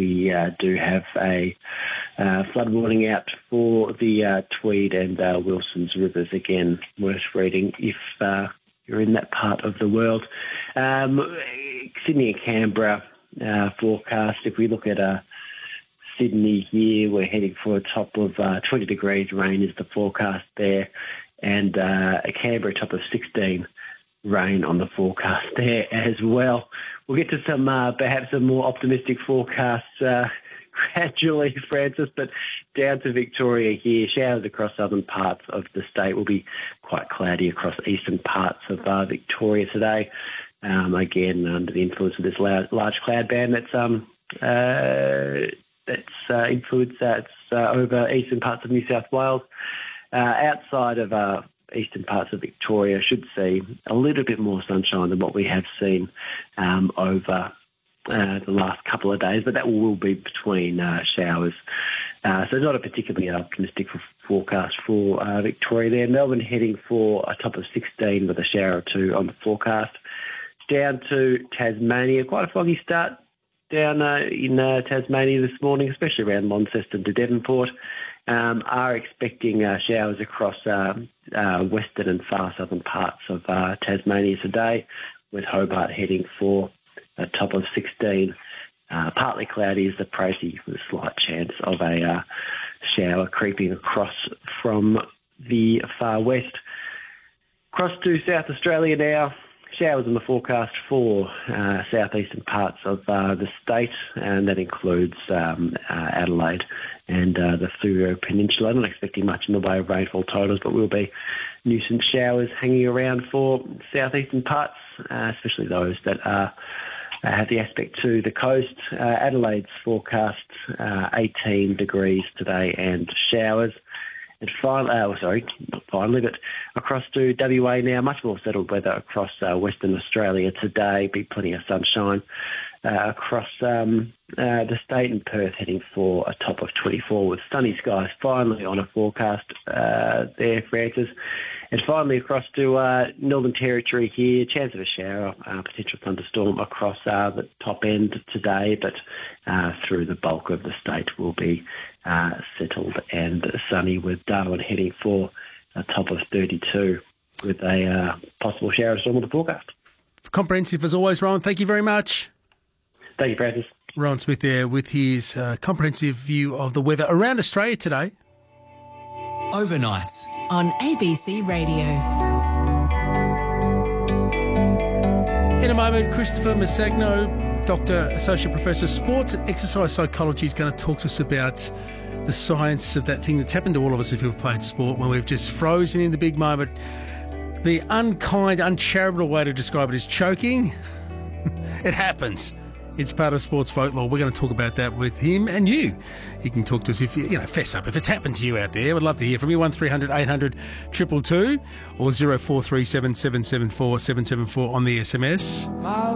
we do have a flood warning out for the Tweed and Wilson's rivers. Again, worth reading if you're in that part of the world. Sydney and Canberra forecast, if we look at Sydney here, we're heading for a top of 20 degrees, rain is the forecast there, and a Canberra top of 16, rain on the forecast there as well. We'll get to some perhaps some more optimistic forecasts gradually, Francis, but down to Victoria here, showers across southern parts of the state. Will be quite cloudy across eastern parts of Victoria today. Again, under the influence of this large cloud band that's influence that's over eastern parts of New South Wales. Outside of eastern parts of Victoria, should see a little bit more sunshine than what we have seen over the last couple of days, but that will be between showers. So not a particularly optimistic forecast for Victoria there. Melbourne heading for a top of 16 with a shower or two on the forecast. Down to Tasmania, quite a foggy start down in Tasmania this morning, especially around Launceston to Devonport. Are expecting showers across western and far southern parts of Tasmania today, with Hobart heading for a top of 16. Partly cloudy is the précis, with a slight chance of a shower creeping across from the far west. Across to South Australia now. Showers in the forecast for southeastern parts of the state, and that includes Adelaide and the Footscray Peninsula. I'm not expecting much in the way of rainfall totals, but will be nuisance showers hanging around for southeastern parts, especially those that have the aspect to the coast. Adelaide's forecast 18 degrees today and showers. And finally, but across to WA now, much more settled weather across Western Australia today. Be plenty of sunshine across the state, and Perth heading for a top of 24 with sunny skies finally on a forecast there, Francis. And finally across to Northern Territory here, chance of a shower, potential thunderstorm across the top end today, but through the bulk of the state will be settled and sunny, with Darwin heading for a top of 32 with a possible shower storm on the forecast. Comprehensive as always, Rowan. Thank you very much. Thank you, Francis. Rowan Smith there with his comprehensive view of the weather around Australia today. Overnights on ABC Radio. In a moment, Christopher Massagno, Doctor, Associate Professor, Sports and Exercise Psychology, is going to talk to us about the science of that thing that's happened to all of us if we've played sport, when we've just frozen in the big moment. The unkind, uncharitable way to describe it is choking. It happens. It's part of sports folklore. We're going to talk about that with him and you. He can talk to us if you fess up. If it's happened to you out there, we'd love to hear from you. 1300 800 222 or 0437 774 774 on the SMS.